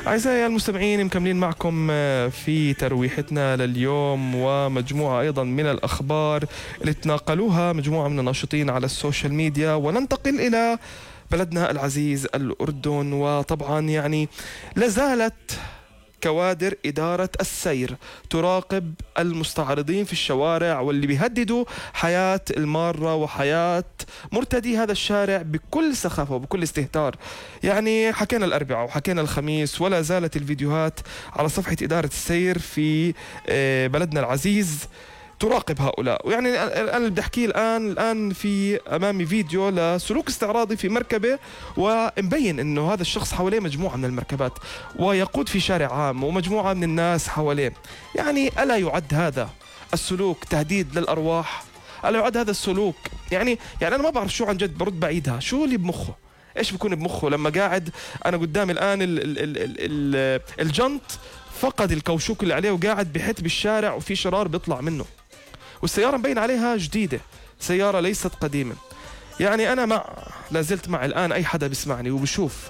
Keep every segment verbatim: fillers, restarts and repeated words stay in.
أعزائي المستمعين، مكملين معكم في ترويحتنا لليوم ومجموعة أيضا من الأخبار اللي تناقلوها مجموعة من الناشطين على السوشيال ميديا، وننتقل إلى بلدنا العزيز الأردن. وطبعا يعني لازالت كوادر إدارة السير تراقب المستعرضين في الشوارع واللي بيهددوا حياة المارة وحياة مرتدي هذا الشارع بكل سخافة وبكل استهتار. يعني حكينا الأربعاء وحكينا الخميس، ولا زالت الفيديوهات على صفحة إدارة السير في بلدنا العزيز تراقب هؤلاء. ويعني أنا اللي بدي أحكيه الآن الآن في أمامي فيديو لسلوك استعراضي في مركبة، ومبين إنه هذا الشخص حواليه مجموعة من المركبات ويقود في شارع عام ومجموعة من الناس حواليه. يعني ألا يعد هذا السلوك تهديد للأرواح؟ ألا يعد هذا السلوك يعني يعني أنا ما بعرف شو عن جد، برد بعيدها، شو اللي بمخه؟ إيش بيكون بمخه لما قاعد أنا قدامي الآن ال ال ال ال ال الجنط فقد الكوشوك اللي عليه وقاعد بحت بالشارع وفي شرار بيطلع منه، والسيارة مبين عليها جديدة، سيارة ليست قديمة. يعني أنا مع لازلت مع الآن أي حدا بيسمعني وبشوف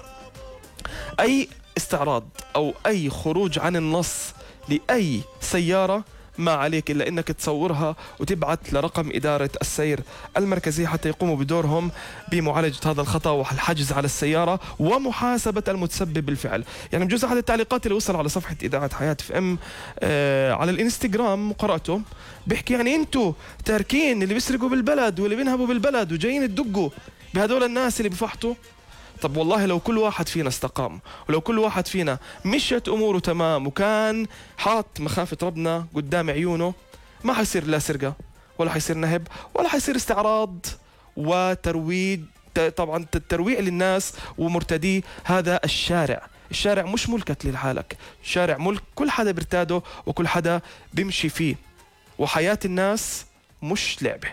أي استعراض أو أي خروج عن النص لأي سيارة، ما عليك إلا أنك تصورها وتبعث لرقم إدارة السير المركزي حتى يقوموا بدورهم بمعالجة هذا الخطأ والحجز على السيارة ومحاسبة المتسبب بالفعل. يعني بجوز أحد التعليقات اللي وصل على صفحة إذاعة حياة اف ام آه على الانستغرام وقرأته بيحكي يعني أنتوا تاركين اللي بيسرقوا بالبلد واللي بينهبوا بالبلد وجايين تدقوا بهدول الناس اللي بفحطوا. طب والله لو كل واحد فينا استقام ولو كل واحد فينا مشيت أموره تمام وكان حاط مخافة ربنا قدام عيونه، ما حيصير لا سرقة ولا حيصير نهب ولا حيصير استعراض وترويج. طبعا الترويع للناس ومرتدي هذا الشارع. الشارع مش ملكك لحالك، الشارع ملك كل حدا بيرتاده وكل حدا بيمشي فيه، وحياة الناس مش لعبة.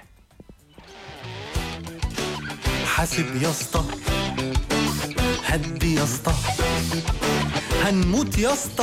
حاسب يا اسطى، هدي يا اسطى، هنموت يا اسطى.